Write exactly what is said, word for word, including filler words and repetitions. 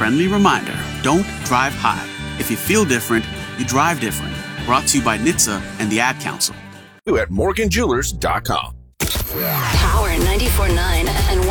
friendly reminder, don't drive high. If you feel different, you drive different. Brought to you by N H T S A and the Ad Council. At Morgan Jewelers dot com. Power ninety-four point nine and